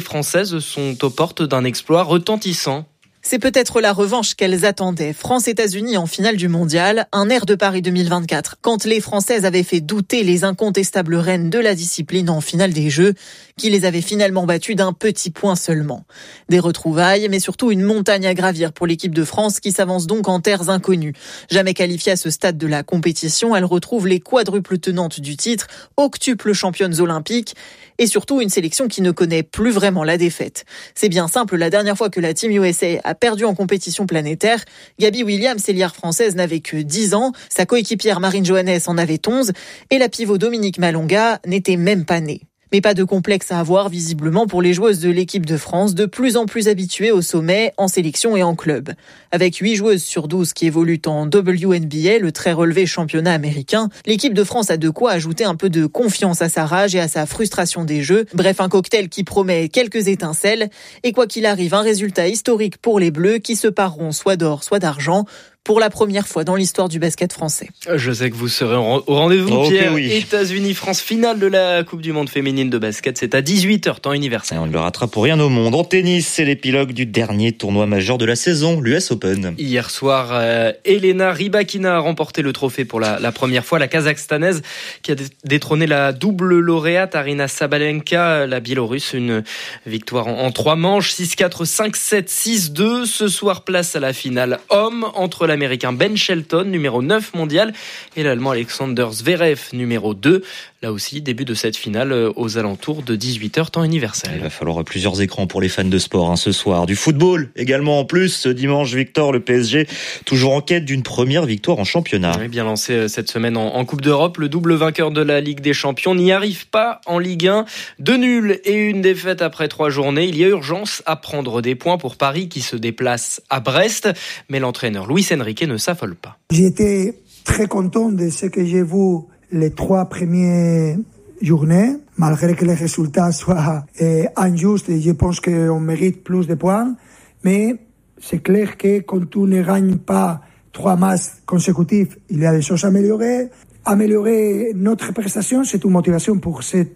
Françaises sont aux portes d'un exploit retentissant. C'est peut-être la revanche qu'elles attendaient. France-États-Unis en finale du mondial, un air de Paris 2024. Quand les Françaises avaient fait douter les incontestables reines de la discipline en finale des Jeux, qui les avaient finalement battues d'un petit point seulement. Des retrouvailles, mais surtout une montagne à gravir pour l'équipe de France qui s'avance donc en terres inconnues. Jamais qualifiée à ce stade de la compétition, elle retrouve les quadruples tenantes du titre, octuples championnes olympiques, et surtout une sélection qui ne connaît plus vraiment la défaite. C'est bien simple, la dernière fois que la Team USA a perdu en compétition planétaire, Gabi Williams, ailière française, n'avait que 10 ans, sa coéquipière Marine Johannes en avait 11, et la pivot Dominique Malonga n'était même pas née. Mais pas de complexe à avoir visiblement pour les joueuses de l'équipe de France, de plus en plus habituées au sommet, en sélection et en club. Avec 8 joueuses sur 12 qui évoluent en WNBA, le très relevé championnat américain, l'équipe de France a de quoi ajouter un peu de confiance à sa rage et à sa frustration des Jeux. Bref, un cocktail qui promet quelques étincelles. Et quoi qu'il arrive, un résultat historique pour les Bleus qui se pareront soit d'or, soit d'argent, pour la première fois dans l'histoire du basket français. Je sais que vous serez au rendez-vous, Pierre. Oui. États-Unis-France, finale de la Coupe du Monde féminine de basket. C'est à 18h, temps universel. Et on ne le ratera pour rien au monde. En tennis, c'est l'épilogue du dernier tournoi majeur de la saison, l'US Open. Hier soir, Elena Rybakina a remporté le trophée pour la première fois. La Kazakhstanaise qui a détrôné la double lauréate Arina Sabalenka, la Biélorusse. Une victoire en 3 manches, 6-4, 5-7, 6-2. Ce soir, place à la finale homme entre l'Américain Ben Shelton, numéro 9 mondial, et l'Allemand Alexander Zverev, numéro 2. Là aussi, début de cette finale aux alentours de 18h, temps universel. Il va falloir plusieurs écrans pour les fans de sport ce soir. Du football également en plus. Ce dimanche, Victor, le PSG, toujours en quête d'une première victoire en championnat. Oui, bien lancé cette semaine en Coupe d'Europe. Le double vainqueur de la Ligue des Champions n'y arrive pas en Ligue 1. 2 nuls et une défaite après 3 journées. Il y a urgence à prendre des points pour Paris qui se déplace à Brest. Mais l'entraîneur Luis Enrique ne s'affole pas. J'étais très content de ce que j'ai vu les 3 premières journées, malgré que les résultats soient injustes, et je pense qu'on mérite plus de points. Mais c'est clair que quand tu ne gagnes pas 3 matchs consécutifs, il y a des choses à améliorer. Améliorer notre prestation, c'est une motivation pour ces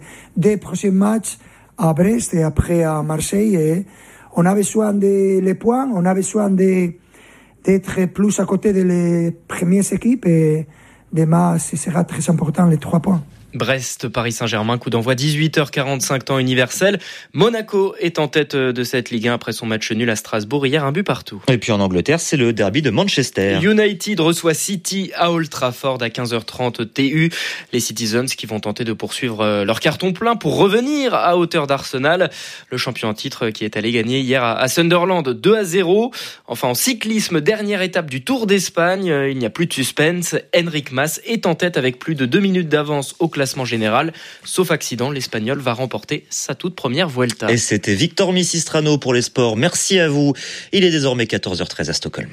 2 prochains matchs à Brest et après à Marseille. Et on a besoin des points, on a besoin d'être plus à côté des premières équipes, et demain, ce sera très important, les 3 points. Brest, Paris Saint-Germain, coup d'envoi 18h45 temps universel. Monaco est en tête de cette Ligue 1 après son match nul à Strasbourg hier, 1 but partout. Et puis en Angleterre, c'est le derby de Manchester. United reçoit City à Old Trafford à 15h30 TU. Les Citizens qui vont tenter de poursuivre leur carton plein pour revenir à hauteur d'Arsenal. Le champion en titre qui est allé gagner hier à Sunderland 2-0. Enfin en cyclisme, dernière étape du Tour d'Espagne. Il n'y a plus de suspense. Enric Mas est en tête avec plus de 2 minutes d'avance au classement général. Sauf accident, l'Espagnol va remporter sa toute première Vuelta. Et c'était Victor Misistrano pour les sports. Merci à vous. Il est désormais 14h13 à Stockholm.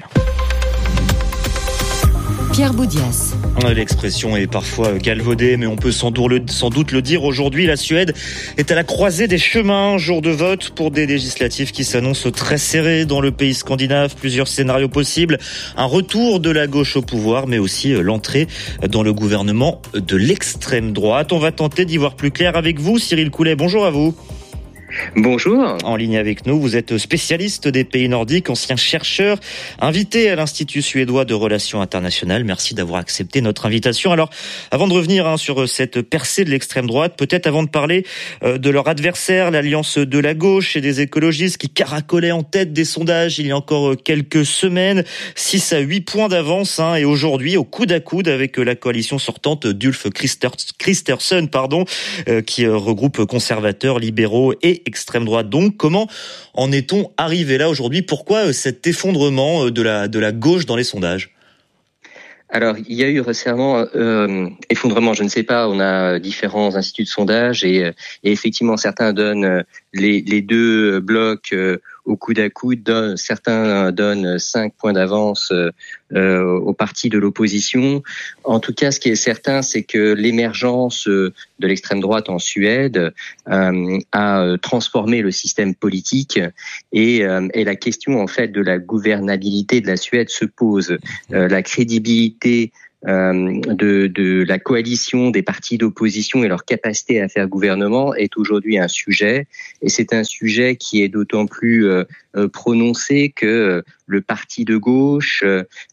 Pierre Boudias. L'expression est parfois galvaudée, mais on peut sans doute le dire aujourd'hui. La Suède est à la croisée des chemins. Jour de vote pour des législatives qui s'annoncent très serrées dans le pays scandinave. Plusieurs scénarios possibles. Un retour de la gauche au pouvoir, mais aussi l'entrée dans le gouvernement de l'extrême droite. On va tenter d'y voir plus clair avec vous, Cyril Coulet. Bonjour à vous. Bonjour. En ligne avec nous, vous êtes spécialiste des pays nordiques, ancien chercheur, invité à l'Institut suédois de relations internationales. Merci d'avoir accepté notre invitation. Alors, avant de revenir sur cette percée de l'extrême droite, peut-être avant de parler de leur adversaire, l'Alliance de la gauche et des écologistes qui caracolaient en tête des sondages il y a encore quelques semaines, 6 à 8 points d'avance, et aujourd'hui au coude à coude avec la coalition sortante d'Ulf Kristersson, qui regroupe conservateurs, libéraux et extrême droite. Donc, comment en est-on arrivé là aujourd'hui ? Pourquoi cet effondrement de la gauche dans les sondages ? Alors, il y a eu récemment effondrement, je ne sais pas, on a différents instituts de sondage et effectivement certains donnent les 2 blocs au coude à coude, certains donnent 5 points d'avance au parti de l'opposition. En tout cas, ce qui est certain, c'est que l'émergence de l'extrême droite en Suède a transformé le système politique et la question en fait de la gouvernabilité de la Suède se pose. La crédibilité de la coalition des partis d'opposition et leur capacité à faire gouvernement est aujourd'hui un sujet. Et c'est un sujet qui est d'autant plus prononcé que le parti de gauche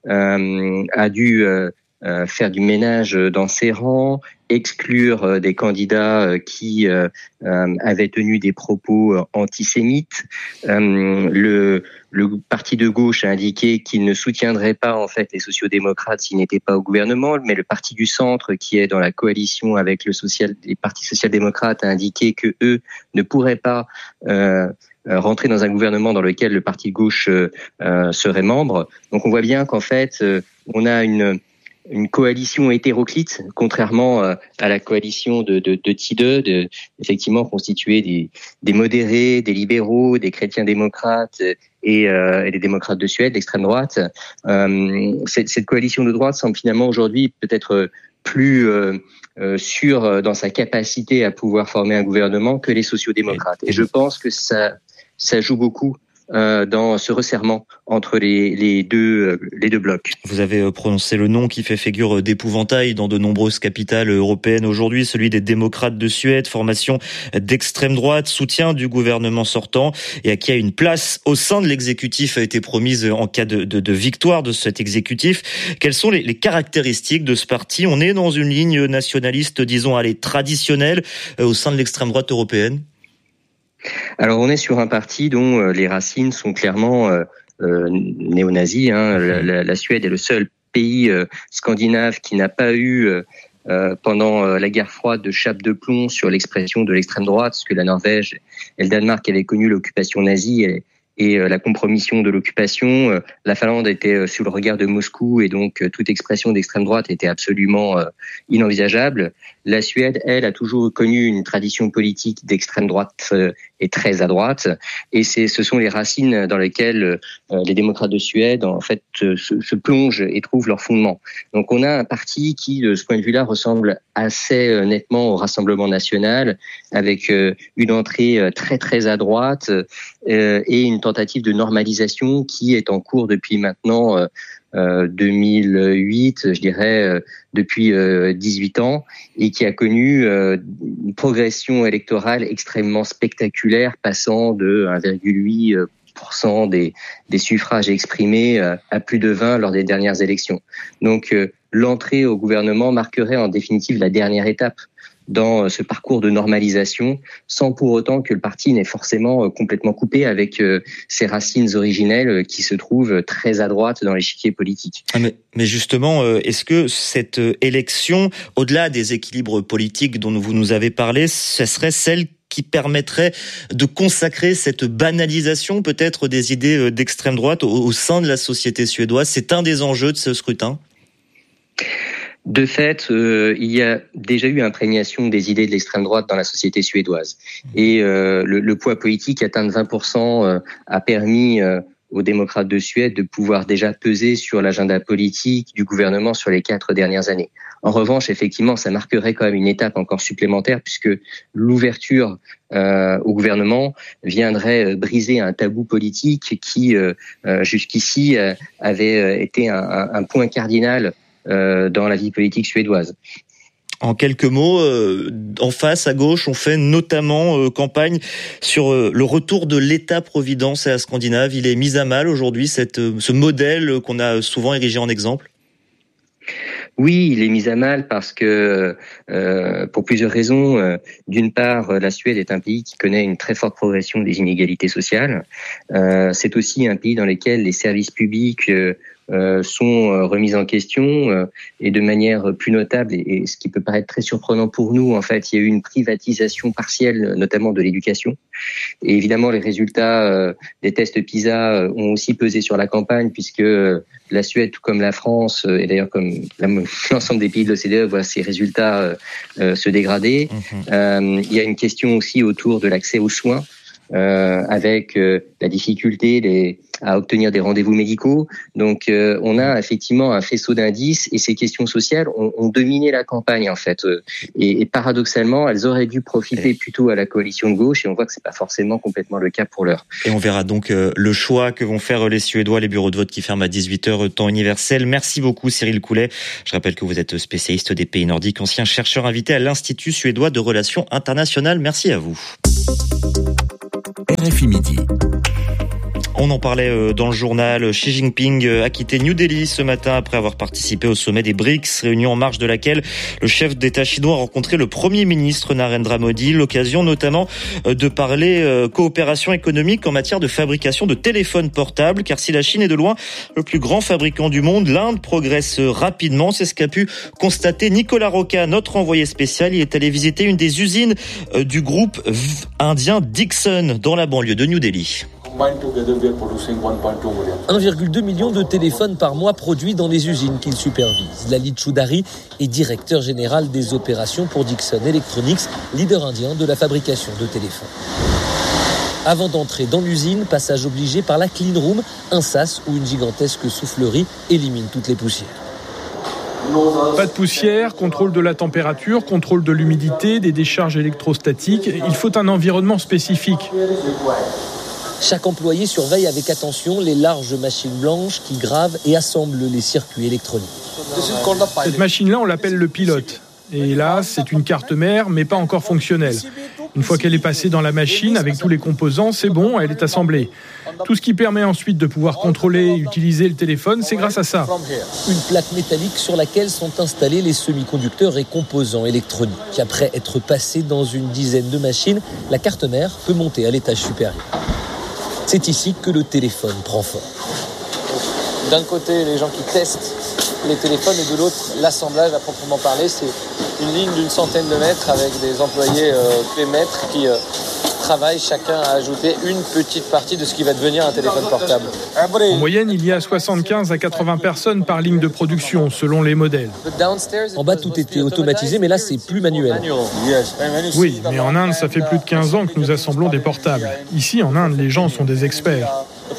a dû faire du ménage dans ses rangs, exclure des candidats qui avaient tenu des propos antisémites. Le parti de gauche a indiqué qu'il ne soutiendrait pas en fait les sociodémocrates s'ils n'étaient pas au gouvernement, mais le parti du centre, qui est dans la coalition avec les partis social-démocrates, a indiqué que eux ne pourraient pas rentrer dans un gouvernement dans lequel le parti de gauche serait membre. Donc on voit bien qu'en fait on a une coalition hétéroclite, contrairement à la coalition de Tideux, effectivement constituée des modérés, des libéraux, des chrétiens démocrates et des démocrates de Suède, d'extrême droite. Cette coalition de droite semble finalement aujourd'hui peut-être plus sûre dans sa capacité à pouvoir former un gouvernement que les sociodémocrates. Et je pense que ça joue beaucoup dans ce resserrement entre les deux blocs. Vous avez prononcé le nom qui fait figure d'épouvantail dans de nombreuses capitales européennes aujourd'hui, celui des démocrates de Suède, formation d'extrême droite, soutien du gouvernement sortant et à qui a une place au sein de l'exécutif a été promise en cas de victoire de cet exécutif. Quelles sont les caractéristiques de ce parti ? On est dans une ligne nationaliste, disons, traditionnelle au sein de l'extrême droite européenne ? Alors on est sur un parti dont les racines sont clairement néo-nazis. La Suède est le seul pays scandinave qui n'a pas eu pendant la guerre froide de chape de plomb sur l'expression de l'extrême droite, parce que la Norvège et le Danemark avaient connu l'occupation nazie et la compromission de l'occupation. La Finlande était sous le regard de Moscou et donc toute expression d'extrême droite était absolument inenvisageable. La Suède, elle, a toujours connu une tradition politique d'extrême droite et très à droite, et ce sont les racines dans lesquelles les démocrates de Suède en fait se plongent et trouvent leur fondement. Donc on a un parti qui, de ce point de vue-là, ressemble assez nettement au Rassemblement national, avec une entrée très très à droite et une tentative de normalisation qui est en cours depuis maintenant 2008, je dirais, depuis 18 ans, et qui a connu une progression électorale extrêmement spectaculaire, passant de 1,8% des suffrages exprimés à plus de 20 lors des dernières élections. Donc l'entrée au gouvernement marquerait en définitive la dernière étape dans ce parcours de normalisation, sans pour autant que le parti n'ait forcément complètement coupé avec ses racines originelles qui se trouvent très à droite dans l'échiquier politique. Mais justement, est-ce que cette élection, au-delà des équilibres politiques dont vous nous avez parlé, ce serait celle qui permettrait de consacrer cette banalisation peut-être des idées d'extrême droite au sein de la société suédoise ? C'est un des enjeux de ce scrutin ? De fait, il y a déjà eu imprégnation des idées de l'extrême droite dans la société suédoise. Et le poids politique atteint de 20% a permis aux démocrates de Suède de pouvoir déjà peser sur l'agenda politique du gouvernement sur les 4 dernières années. En revanche, effectivement, ça marquerait quand même une étape encore supplémentaire, puisque l'ouverture au gouvernement viendrait briser un tabou politique qui, jusqu'ici, avait été un point cardinal dans la vie politique suédoise. En quelques mots, en face, à gauche, on fait notamment campagne sur le retour de l'État-providence à la Scandinave. Il est mis à mal aujourd'hui, ce modèle qu'on a souvent érigé en exemple ? Oui, il est mis à mal parce que, pour plusieurs raisons. D'une part, la Suède est un pays qui connaît une très forte progression des inégalités sociales. C'est aussi un pays dans lequel les services publics sont remises en question et de manière plus notable, et ce qui peut paraître très surprenant pour nous, en fait, il y a eu une privatisation partielle, notamment de l'éducation. Et évidemment, les résultats des tests PISA ont aussi pesé sur la campagne, puisque la Suède, tout comme la France, et d'ailleurs comme l'ensemble des pays de l'OCDE, voit ces résultats se dégrader. Il y a une question aussi autour de l'accès aux soins. avec la difficulté à obtenir des rendez-vous médicaux. Donc on a effectivement un faisceau d'indices et ces questions sociales ont dominé la campagne en fait. Et paradoxalement, elles auraient dû profiter plutôt à la coalition de gauche et on voit que c'est pas forcément complètement le cas pour l'heure. Et on verra donc le choix que vont faire les Suédois, les bureaux de vote qui ferment à 18h temps universel. Merci beaucoup Cyril Coulet. Je rappelle que vous êtes spécialiste des pays nordiques, ancien chercheur invité à l'Institut suédois de relations internationales. Merci à vous. RFI Midi. On en parlait dans le journal. Xi Jinping a quitté New Delhi ce matin après avoir participé au sommet des BRICS, réunion en marge de laquelle le chef d'État chinois a rencontré le Premier ministre Narendra Modi. L'occasion notamment de parler coopération économique en matière de fabrication de téléphones portables. Car si la Chine est de loin le plus grand fabricant du monde, l'Inde progresse rapidement. C'est ce qu'a pu constater Nicolas Roca, notre envoyé spécial. Il est allé visiter une des usines du groupe indien Dixon dans la banlieue de New Delhi. 1,2 million de téléphones par mois produits dans les usines qu'il supervise. Lalit Choudhary est directeur général des opérations pour Dixon Electronics, leader indien de la fabrication de téléphones. Avant d'entrer dans l'usine, passage obligé par la clean room, un sas où une gigantesque soufflerie élimine toutes les poussières. Pas de poussière, contrôle de la température, contrôle de l'humidité, des décharges électrostatiques. Il faut un environnement spécifique. Chaque employé surveille avec attention les larges machines blanches qui gravent et assemblent les circuits électroniques. Cette machine-là, on l'appelle le pilote. Et là, c'est une carte mère, mais pas encore fonctionnelle. Une fois qu'elle est passée dans la machine, avec tous les composants, c'est bon, elle est assemblée. Tout ce qui permet ensuite de pouvoir contrôler et utiliser le téléphone, c'est grâce à ça. Une plaque métallique sur laquelle sont installés les semi-conducteurs et composants électroniques. Après être passés dans une dizaine de machines, la carte mère peut monter à l'étage supérieur. C'est ici que le téléphone prend forme. D'un côté, les gens qui testent les téléphones et de l'autre, l'assemblage à proprement parler. C'est une ligne d'une centaine de mètres avec des employés clés-mètres qui travaillent chacun à ajouter une petite partie de ce qui va devenir un téléphone portable. En moyenne, il y a 75 à 80 personnes par ligne de production, selon les modèles. En bas, tout était automatisé, mais là, c'est plus manuel. Oui, mais en Inde, ça fait plus de 15 ans que nous assemblons des portables. Ici, en Inde, les gens sont des experts.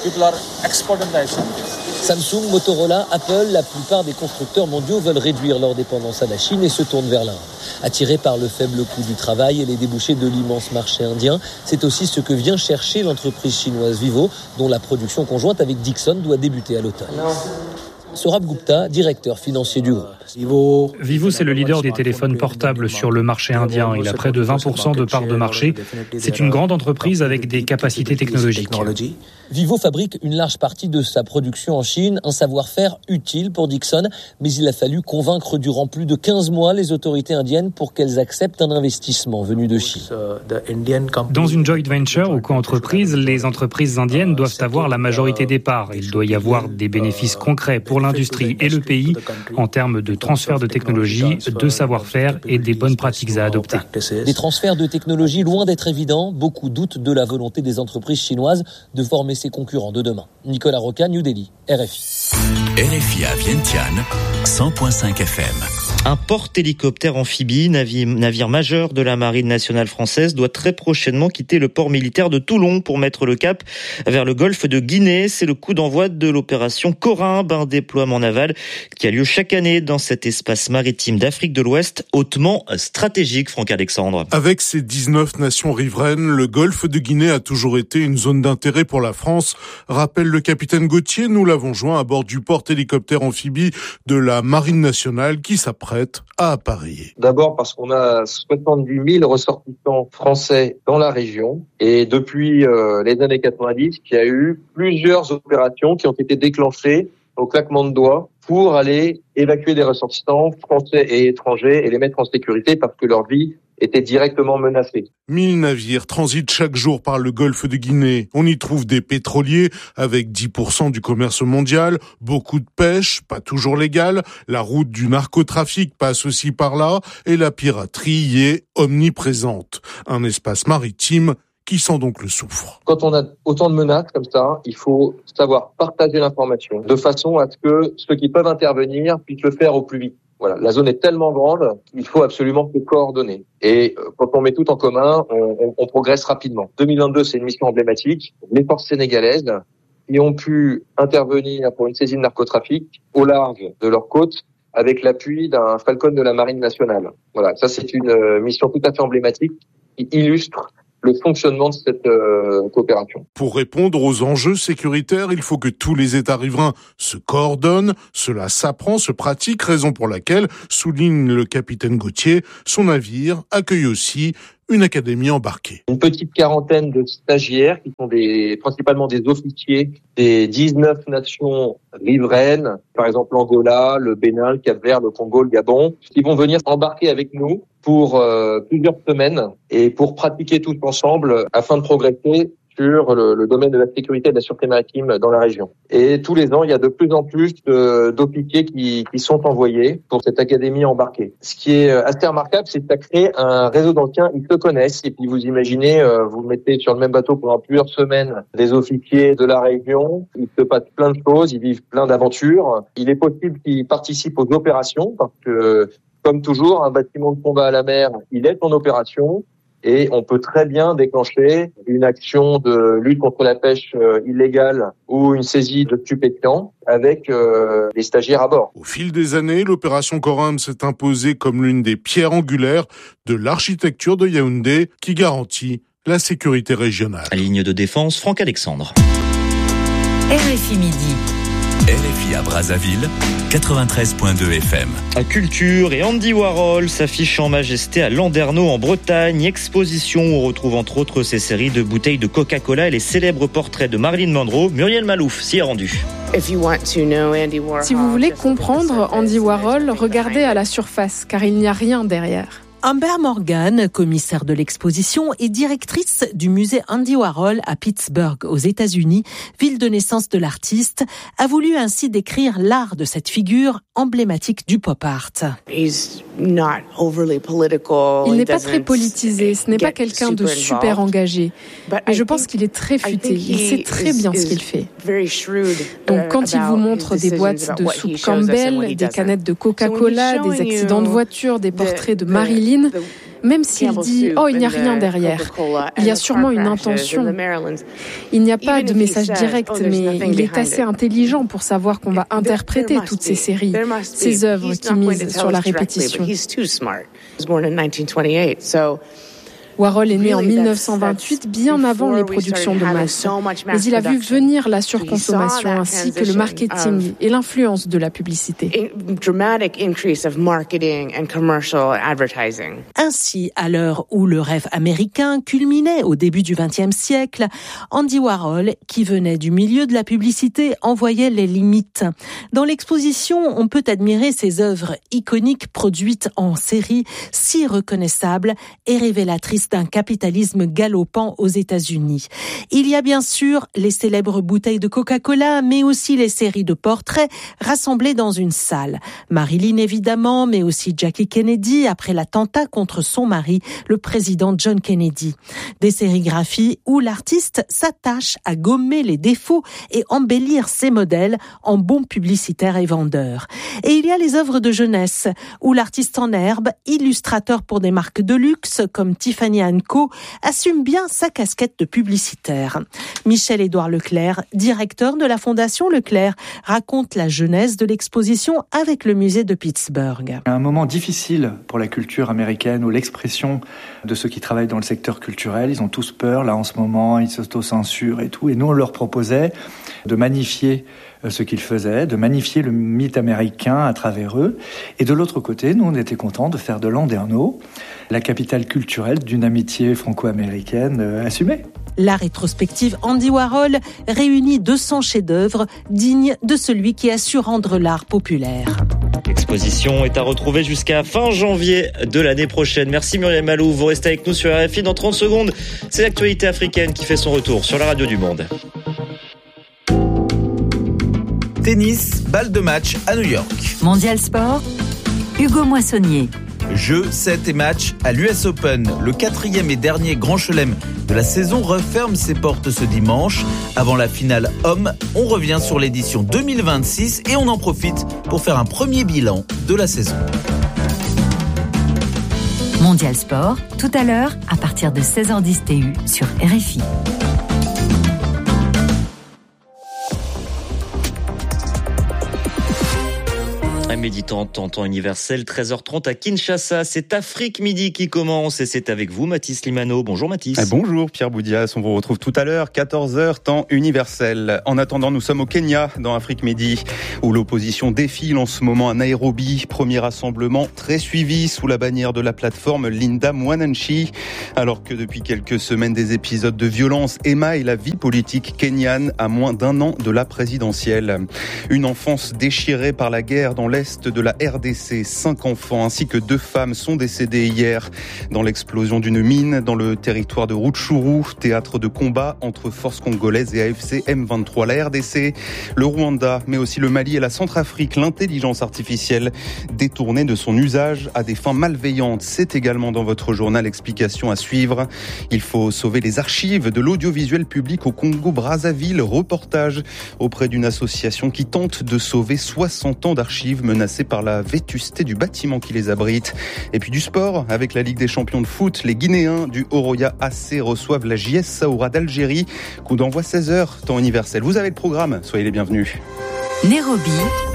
Samsung, Motorola, Apple, la plupart des constructeurs mondiaux veulent réduire leur dépendance à la Chine et se tournent vers l'Inde. Attirés par le faible coût du travail et les débouchés de l'immense marché indien, c'est aussi ce que vient chercher l'entreprise chinoise Vivo, dont la production conjointe avec Dixon doit débuter à l'automne. Saurabh Gupta, directeur financier du groupe. Vivo, c'est le leader des téléphones portables sur le marché indien. Il a près de 20% de part de marché. C'est une grande entreprise avec des capacités technologiques. Vivo fabrique une large partie de sa production en Chine, un savoir-faire utile pour Dixon, mais il a fallu convaincre durant plus de 15 mois les autorités indiennes pour qu'elles acceptent un investissement venu de Chine. Dans une joint venture ou co-entreprise, les entreprises indiennes doivent avoir la majorité des parts. Il doit y avoir des bénéfices concrets pour l'industrie et le pays en termes de transfert de technologie, de savoir-faire et des bonnes pratiques à adopter. Des transferts de technologie loin d'être évidents, beaucoup doutent de la volonté des entreprises chinoises de former ses concurrents de demain. Nicolas Roca, New Delhi, RFI. RFI à Vientiane, 100.5 FM. Un porte-hélicoptère amphibie, navire majeur de la Marine nationale française, doit très prochainement quitter le port militaire de Toulon pour mettre le cap vers le golfe de Guinée. C'est le coup d'envoi de l'opération Corymbe, un déploiement naval qui a lieu chaque année dans cet espace maritime d'Afrique de l'Ouest, hautement stratégique, Franck Alexandre. Avec ses 19 nations riveraines, le golfe de Guinée a toujours été une zone d'intérêt pour la France, rappelle le capitaine Gauthier. Nous l'avons joint à bord du porte-hélicoptère amphibie de la Marine nationale qui s'apprête à appareiller. D'abord parce qu'on a 70 000 ressortissants français dans la région et depuis les années 90, il y a eu plusieurs opérations qui ont été déclenchées au claquement de doigts pour aller évacuer des ressortissants français et étrangers et les mettre en sécurité parce que leur vie était directement menacée. 1000 navires transitent chaque jour par le golfe de Guinée. On y trouve des pétroliers avec 10% du commerce mondial, beaucoup de pêche, pas toujours légale, la route du narcotrafic passe aussi par là et la piraterie y est omniprésente. Un espace maritime qui sent donc le soufre. Quand on a autant de menaces comme ça, il faut savoir partager l'information de façon à ce que ceux qui peuvent intervenir puissent le faire au plus vite. Voilà, la zone est tellement grande qu'il faut absolument se coordonner. Et quand on met tout en commun, on progresse rapidement. 2022, c'est une mission emblématique. Les forces sénégalaises qui ont pu intervenir pour une saisie de narcotrafic au large de leurs côtes avec l'appui d'un Falcon de la Marine nationale. Voilà, ça c'est une mission tout à fait emblématique qui illustre le fonctionnement de cette coopération. Pour répondre aux enjeux sécuritaires, il faut que tous les États riverains se coordonnent. Cela s'apprend, se pratique, raison pour laquelle, souligne le capitaine Gauthier, son navire accueille aussi une académie embarquée. Une petite quarantaine de stagiaires qui sont principalement des officiers des 19 nations riveraines, par exemple l'Angola, le Bénin, le Cap-Vert, le Congo, le Gabon, qui vont venir embarquer avec nous pour plusieurs semaines et pour pratiquer tous ensemble afin de progresser sur le domaine de la sécurité et de la sûreté maritime dans la région. Et tous les ans, il y a de plus en plus d'officiers qui sont envoyés pour cette académie embarquée. Ce qui est assez remarquable, c'est que ça crée un réseau d'anciens, ils se connaissent. Et puis vous imaginez, vous mettez sur le même bateau pendant plusieurs semaines des officiers de la région, il se passe plein de choses, ils vivent plein d'aventures. Il est possible qu'ils participent aux opérations parce que, comme toujours, un bâtiment de combat à la mer, il est en opération. Et on peut très bien déclencher une action de lutte contre la pêche illégale ou une saisie de stupéfiants avec les stagiaires à bord. Au fil des années, l'opération Coram s'est imposée comme l'une des pierres angulaires de l'architecture de Yaoundé qui garantit la sécurité régionale. Ligne de défense, Franck Alexandre. RFI Midi. RFI à Brazzaville, 93.2 FM. À Culture et Andy Warhol s'affiche en majesté à Landerneau en Bretagne. Exposition où on retrouve entre autres ces séries de bouteilles de Coca-Cola et les célèbres portraits de Marilyn Monroe. Muriel Malouf s'y est rendue. Si vous voulez comprendre Andy Warhol, regardez à la surface car il n'y a rien derrière. Amber Morgan, commissaire de l'exposition et directrice du musée Andy Warhol à Pittsburgh, aux États-Unis, ville de naissance de l'artiste, a voulu ainsi décrire l'art de cette figure emblématique du pop art. Il n'est pas très politisé, ce n'est pas quelqu'un de super engagé, mais je pense qu'il est très futé, il sait très bien ce qu'il fait. Donc quand il vous montre des boîtes de soupe Campbell, des canettes de Coca-Cola, des accidents de voiture, des portraits de Marilyn, même s'il dit « Oh, il n'y a rien derrière », il y a sûrement une intention. Il n'y a pas de message direct, mais il est assez intelligent pour savoir qu'on va interpréter toutes ces séries, ces œuvres qui misent sur la répétition. Warhol est né en 1928, bien avant les productions de masse. Mais il a vu venir la surconsommation ainsi que le marketing et l'influence de la publicité. Ainsi, à l'heure où le rêve américain culminait au début du XXe siècle, Andy Warhol, qui venait du milieu de la publicité, en voyait les limites. Dans l'exposition, on peut admirer ses œuvres iconiques produites en série, si reconnaissables et révélatrices d'un capitalisme galopant aux États-Unis. Il y a bien sûr les célèbres bouteilles de Coca-Cola, mais aussi les séries de portraits rassemblées dans une salle. Marilyn évidemment, mais aussi Jackie Kennedy après l'attentat contre son mari, le président John Kennedy. Des sérigraphies où l'artiste s'attache à gommer les défauts et embellir ses modèles en bons publicitaires et vendeurs. Et il y a les œuvres de jeunesse, où l'artiste en herbe, illustrateur pour des marques de luxe comme Tiffany & Co, assume bien sa casquette de publicitaire. Michel-Édouard Leclerc, directeur de la Fondation Leclerc, raconte la genèse de l'exposition avec le musée de Pittsburgh. Un moment difficile pour la culture américaine ou l'expression de ceux qui travaillent dans le secteur culturel. Ils ont tous peur, là en ce moment, ils s'autocensurent et tout. Et nous, on leur proposait de magnifier ce qu'ils faisaient, de magnifier le mythe américain à travers eux. Et de l'autre côté, nous, on était contents de faire de Landerneau la capitale culturelle d'une amitié franco-américaine assumée. La rétrospective Andy Warhol réunit 200 chefs-d'œuvre dignes de celui qui a su rendre l'art populaire. L'exposition est à retrouver jusqu'à fin janvier de l'année prochaine. Merci Muriel Malouf, vous restez avec nous sur RFI dans 30 secondes. C'est l'actualité africaine qui fait son retour sur la radio du Monde. Tennis, balle de match à New York. Mondial Sport, Hugo Moissonnier. Jeux, sets et matchs à l'US Open, le 4e et dernier grand chelem de la saison referme ses portes ce dimanche. Avant la finale homme, on revient sur l'édition 2026 et on en profite pour faire un premier bilan de la saison. Mondial Sport, tout à l'heure, à partir de 16h10 TU sur RFI. Méditante en temps universel, 13h30 à Kinshasa. C'est Afrique Midi qui commence et c'est avec vous, Mathis Limano. Bonjour Mathis. Bonjour Pierre Boudias, on vous retrouve tout à l'heure, 14h, temps universel. En attendant, nous sommes au Kenya, dans Afrique Midi, où l'opposition défile en ce moment à Nairobi. Premier rassemblement très suivi sous la bannière de la plateforme Linda Mwananchi. Alors que depuis quelques semaines, des épisodes de violence émaillent la vie politique kenyane à moins d'un an de la présidentielle. Une enfance déchirée par la guerre dans l'Est de la RDC. 5 enfants ainsi que 2 femmes sont décédés hier dans l'explosion d'une mine dans le territoire de Rutshuru, théâtre de combat entre forces congolaises et AFC M23. La RDC, le Rwanda, mais aussi le Mali et la Centrafrique, l'intelligence artificielle détournée de son usage à des fins malveillantes. C'est également dans votre journal, explication à suivre. Il faut sauver les archives de l'audiovisuel public au Congo-Brazzaville. Reportage auprès d'une association qui tente de sauver 60 ans d'archives menacés par la vétusté du bâtiment qui les abrite. Et puis du sport, avec la Ligue des champions de foot, les Guinéens du Oroya AC reçoivent la JS Saoura d'Algérie. Coup d'envoi 16h, temps universel. Vous avez le programme, soyez les bienvenus. Nairobi,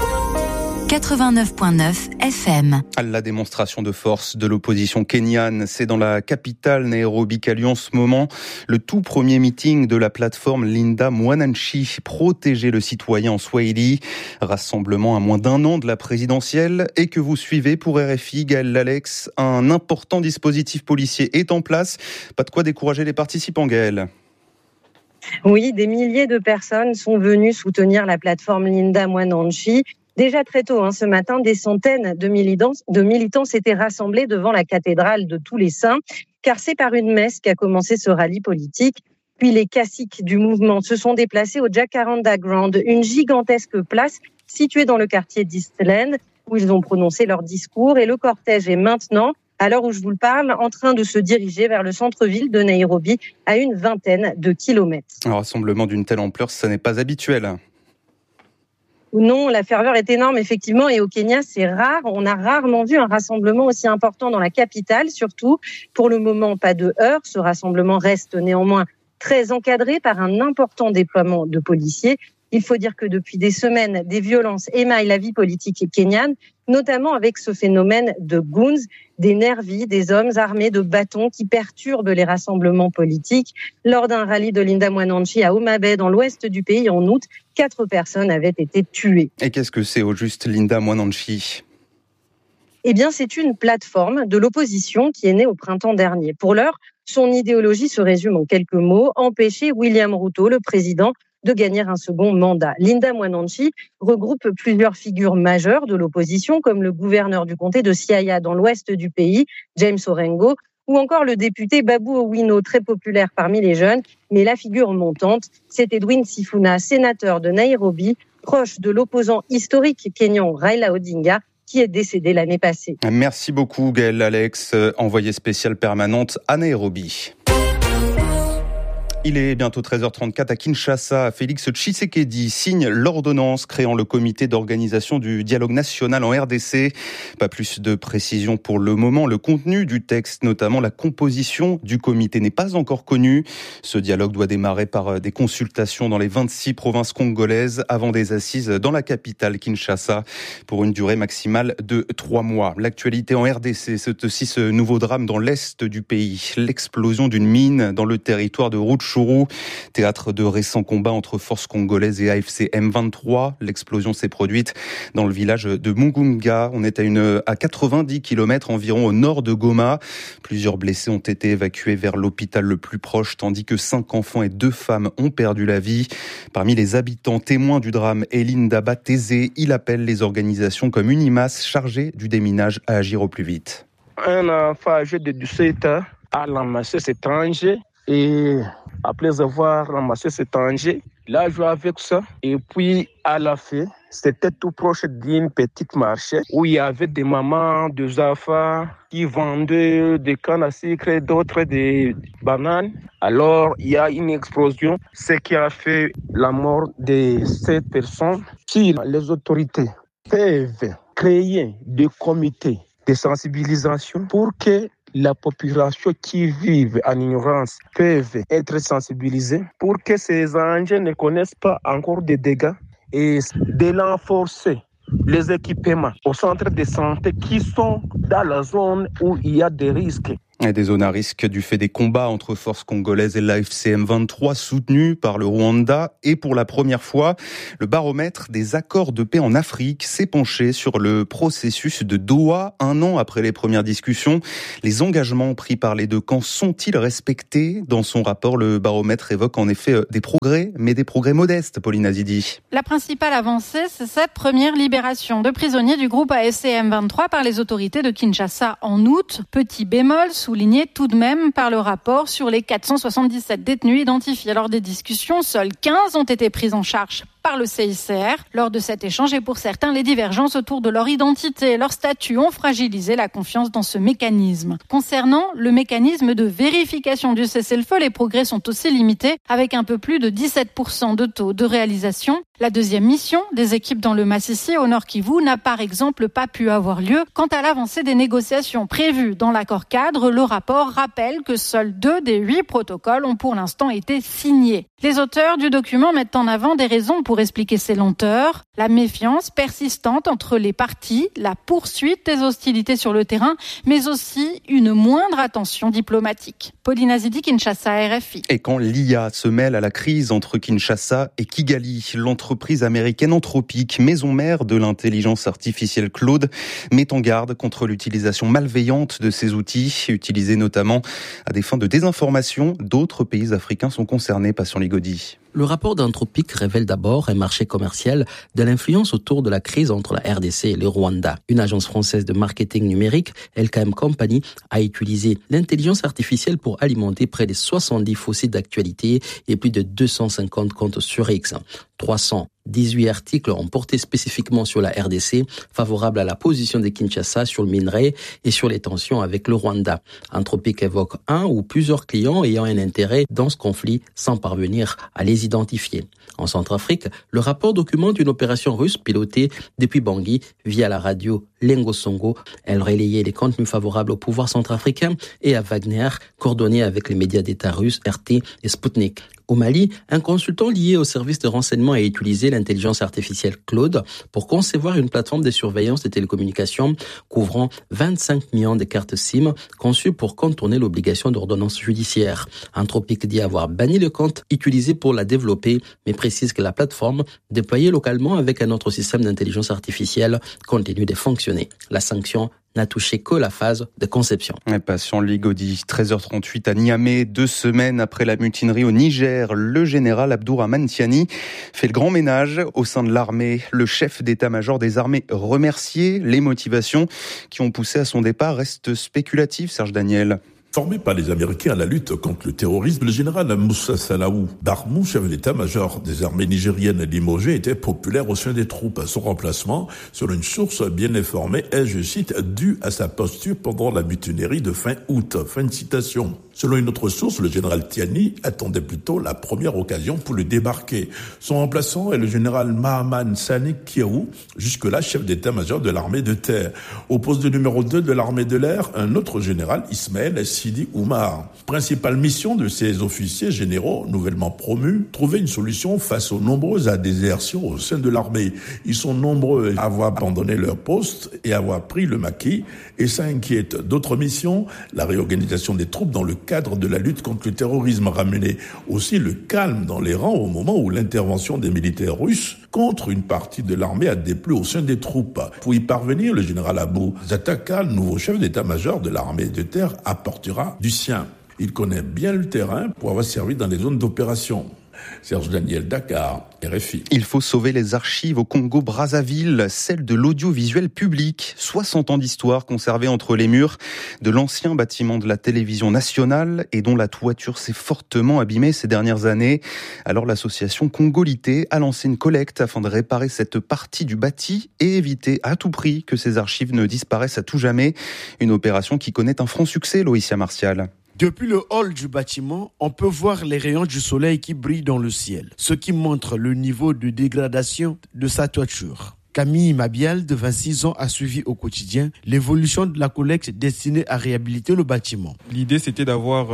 89.9 FM. La démonstration de force de l'opposition kenyane, c'est dans la capitale Nairobi qu'a lieu en ce moment le tout premier meeting de la plateforme Linda Mwananchi, protéger le citoyen en Swahili. Rassemblement à moins d'un an de la présidentielle et que vous suivez pour RFI. Gaël Lalex, un important dispositif policier est en place. Pas de quoi décourager les participants, Gaël. Oui, des milliers de personnes sont venues soutenir la plateforme Linda Mwananchi. Déjà très tôt, ce matin, des centaines de militants s'étaient rassemblés devant la cathédrale de Tous les Saints, car c'est par une messe qu'a commencé ce rallye politique. Puis les caciques du mouvement se sont déplacés au Jacaranda Ground, une gigantesque place située dans le quartier d'Eastland, où ils ont prononcé leur discours. Et le cortège est maintenant, à l'heure où je vous le parle, en train de se diriger vers le centre-ville de Nairobi, à une vingtaine de kilomètres. Un rassemblement d'une telle ampleur, ça n'est pas habituel. Non, la ferveur est énorme, effectivement, et au Kenya, c'est rare. On a rarement vu un rassemblement aussi important dans la capitale, surtout. Pour le moment, pas de heurts. Ce rassemblement reste néanmoins très encadré par un important déploiement de policiers. Il faut dire que depuis des semaines, des violences émaillent la vie politique kenyane, notamment avec ce phénomène de goons, des nervis, des hommes armés de bâtons qui perturbent les rassemblements politiques. Lors d'un rallye de Linda Mwananchi à Homa Bay, dans l'ouest du pays, en août, 4 personnes avaient été tuées. Et qu'est-ce que c'est au juste Linda Mwananchi ? Eh bien, c'est une plateforme de l'opposition qui est née au printemps dernier. Pour l'heure, son idéologie se résume en quelques mots: empêcher William Ruto, le président, de gagner un second mandat. Linda Mwananchi regroupe plusieurs figures majeures de l'opposition, comme le gouverneur du comté de Siaya dans l'ouest du pays, James Orengo, ou encore le député Babu Owino, très populaire parmi les jeunes. Mais la figure montante, c'est Edwin Sifuna, sénateur de Nairobi, proche de l'opposant historique kényan Raila Odinga, qui est décédé l'année passée. Merci beaucoup Gaël Alex, envoyée spéciale permanente à Nairobi. Il est bientôt 13h34 à Kinshasa. Félix Tshisekedi signe l'ordonnance créant le comité d'organisation du dialogue national en RDC. Pas plus de précision pour le moment. Le contenu du texte, notamment la composition du comité, n'est pas encore connu. Ce dialogue doit démarrer par des consultations dans les 26 provinces congolaises avant des assises dans la capitale Kinshasa pour une durée maximale de 3 mois. L'actualité en RDC, c'est aussi ce nouveau drame dans l'est du pays. L'explosion d'une mine dans le territoire de Rutshuru, théâtre de récents combats entre forces congolaises et AFC M23. L'explosion s'est produite dans le village de Mugunga. On est à 90 km environ au nord de Goma. Plusieurs blessés ont été évacués vers l'hôpital le plus proche, tandis que 5 enfants et 2 femmes ont perdu la vie. Parmi les habitants témoins du drame, Eline Daba Tézé, il appelle les organisations comme Unimas chargées du déminage à agir au plus vite. Un enfant âgé de 17 ans a ramassé cet étranger Et après avoir ramassé cet engin, il a joué avec ça. Et puis, à la fin, c'était tout proche d'une petite marché où il y avait des mamans, des enfants qui vendaient des cannes à sucre et d'autres des bananes. Alors, il y a une explosion, ce qui a fait la mort de 7 personnes. Si les autorités peuvent créer des comités de sensibilisation pour que la population qui vit en ignorance peuvent être sensibilisées pour que ces engins ne connaissent pas encore de dégâts et de renforcer les équipements au centre de santé qui sont dans la zone où il y a des risques. Et des zones à risque du fait des combats entre forces congolaises et l'AFC M23 soutenus par le Rwanda. Et pour la première fois, le baromètre des accords de paix en Afrique s'est penché sur le processus de Doha. 1 an après les premières discussions, les engagements pris par les deux camps sont-ils respectés ? Dans son rapport, le baromètre évoque en effet des progrès, mais des progrès modestes, Pauline Azidi. La principale avancée, c'est cette première libération de prisonniers du groupe AFC M23 par les autorités de Kinshasa en août. Petit bémol, souligné tout de même par le rapport, sur les 477 détenus identifiés lors des discussions, seuls 15 ont été pris en charge par le CICR. Lors de cet échange, et pour certains, les divergences autour de leur identité et leur statut ont fragilisé la confiance dans ce mécanisme. Concernant le mécanisme de vérification du cessez-le-feu, les progrès sont aussi limités, avec un peu plus de 17% de taux de réalisation. La deuxième mission des équipes dans le Massissi, au Nord Kivu, n'a par exemple pas pu avoir lieu. Quant à l'avancée des négociations prévues dans l'accord cadre, le rapport rappelle que seuls 2 des 8 protocoles ont pour l'instant été signés. Les auteurs du document mettent en avant des raisons pour expliquer ces lenteurs. La méfiance persistante entre les parties, la poursuite des hostilités sur le terrain, mais aussi une moindre attention diplomatique. Pauline Azidi, Kinshasa, RFI. Et quand l'IA se mêle à la crise entre Kinshasa et Kigali, l'entreprise américaine Anthropic, maison mère de l'intelligence artificielle Claude, met en garde contre l'utilisation malveillante de ces outils, utilisés notamment à des fins de désinformation. D'autres pays africains sont concernés, Passion Ligodi. Le rapport d'Anthropic révèle d'abord un marché commercial de l'influence autour de la crise entre la RDC et le Rwanda. Une agence française de marketing numérique, LKM Company, a utilisé l'intelligence artificielle pour alimenter près de 70 faux sites d'actualité et plus de 250 comptes sur X. 318 articles ont porté spécifiquement sur la RDC, favorable à la position de Kinshasa sur le minerai et sur les tensions avec le Rwanda. Anthropic évoque un ou plusieurs clients ayant un intérêt dans ce conflit sans parvenir à les identifier. En Centrafrique, le rapport documente une opération russe pilotée depuis Bangui via la radio Lengo Songo. Elle relayait les contenus favorables au pouvoir centrafricain et à Wagner, coordonnée avec les médias d'État russes RT et Sputnik. Au Mali, un consultant lié au service de renseignement a utilisé l'intelligence artificielle Claude pour concevoir une plateforme de surveillance des télécommunications couvrant 25 millions de cartes SIM conçues pour contourner l'obligation d'ordonnance judiciaire. Anthropic dit avoir banni le compte utilisé pour la développer, mais précise que la plateforme, déployée localement avec un autre système d'intelligence artificielle, continue de fonctionner. La sanction n'a touché que la phase de conception. Passion Ligodi, 13h38 à Niamey, 2 semaines après la mutinerie au Niger, le général Abdourahmane Tiani fait le grand ménage au sein de l'armée. Le chef d'état-major des armées remercié. Les motivations qui ont poussé à son départ restent spéculatives, Serge Daniel. Formé par les Américains à la lutte contre le terrorisme, le général Moussa Salaou Barmou, chef d'état-major des armées nigériennes limogé, était populaire au sein des troupes. Son remplacement, sur une source bien informée, est, je cite, dû à sa posture pendant la mutinerie de fin août. Fin de citation. Selon une autre source, le général Tiani attendait plutôt la première occasion pour le débarquer. Son remplaçant est le général Mahaman Sani Kiaou, jusque-là chef d'état-major de l'armée de terre. Au poste de numéro 2 de l'armée de l'air, un autre général, Ismaël Sidi Oumar. Principale mission de ces officiers généraux nouvellement promus, trouver une solution face aux nombreuses désertions au sein de l'armée. Ils sont nombreux à avoir abandonné leur poste et à avoir pris le maquis et s'inquiètent. D'autres missions, la réorganisation des troupes dans le cadre de la lutte contre le terrorisme, ramener aussi le calme dans les rangs au moment où l'intervention des militaires russes contre une partie de l'armée a déplu au sein des troupes. Pour y parvenir, le général Abou Zataka, nouveau chef d'état-major de l'armée de terre, apportera du sien. Il connaît bien le terrain pour avoir servi dans les zones d'opération. Serge Daniel, Dakar, RFI. Il faut sauver les archives au Congo-Brazzaville, celles de l'audiovisuel public. 60 ans d'histoire conservée entre les murs de l'ancien bâtiment de la télévision nationale et dont la toiture s'est fortement abîmée ces dernières années. Alors l'association Congolité a lancé une collecte afin de réparer cette partie du bâti et éviter à tout prix que ces archives ne disparaissent à tout jamais. Une opération qui connaît un franc succès, Loïcia Martial. Depuis le hall du bâtiment, on peut voir les rayons du soleil qui brillent dans le ciel, ce qui montre le niveau de dégradation de sa toiture. Camille Mabial, de 26 ans, a suivi au quotidien l'évolution de la collecte destinée à réhabiliter le bâtiment. L'idée, c'était d'avoir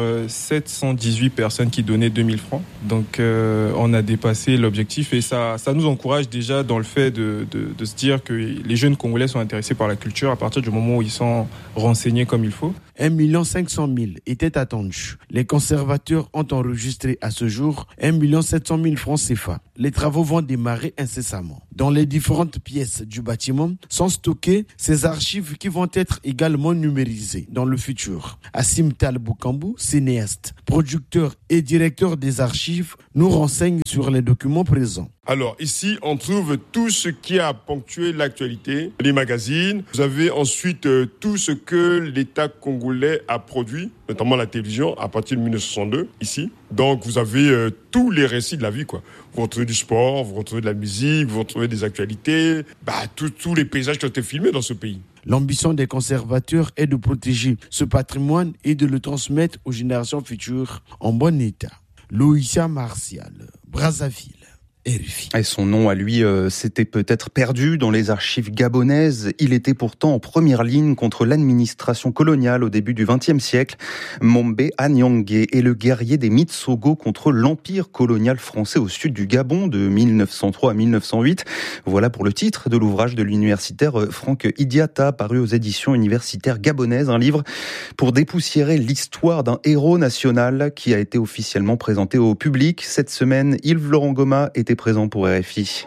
718 personnes qui donnaient 2000 francs. Donc, on a dépassé l'objectif et ça nous encourage déjà dans le fait de se dire que les jeunes Congolais sont intéressés par la culture à partir du moment où ils sont renseignés comme il faut. 1 500 000 étaient attendus. Les conservateurs ont enregistré à ce jour 1 700 000 francs CFA. Les travaux vont démarrer incessamment. Dans les différentes pièces du bâtiment sont stockées ces archives qui vont être également numérisées dans le futur. Assim Talboukambu, cinéaste, producteur et directeur des archives, nous renseigne sur les documents présents. Alors ici, on trouve tout ce qui a ponctué l'actualité, les magazines. Vous avez ensuite tout ce que l'État congolais a produit, notamment la télévision, à partir de 1962, ici. Donc vous avez tous les récits de la vie, quoi. Vous retrouvez du sport, vous retrouvez de la musique, vous retrouvez des actualités, tous les paysages qui ont été filmés dans ce pays. L'ambition des conservateurs est de protéger ce patrimoine et de le transmettre aux générations futures en bon état. Loïcia Martial, Brazzaville. Et son nom à lui s'était peut-être perdu dans les archives gabonaises. Il était pourtant en première ligne contre l'administration coloniale au début du XXe siècle. Mombe Anyangé est le guerrier des Mitsogo contre l'empire colonial français au sud du Gabon de 1903 à 1908. Voilà pour le titre de l'ouvrage de l'universitaire Franck Idiata, paru aux éditions universitaires gabonaises. Un livre pour dépoussiérer l'histoire d'un héros national qui a été officiellement présenté au public. Cette semaine, Yves-Laurent Goma était présent pour RFI.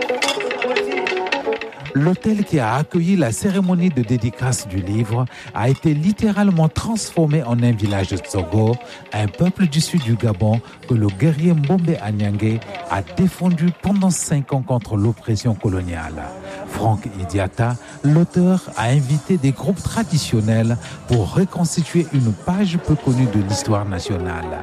L'hôtel qui a accueilli la cérémonie de dédicace du livre a été littéralement transformé en un village de Tsogo, un peuple du sud du Gabon que le guerrier Mbombe Anyangé a défendu pendant 5 ans contre l'oppression coloniale. Franck Idiata, l'auteur, a invité des groupes traditionnels pour reconstituer une page peu connue de l'histoire nationale.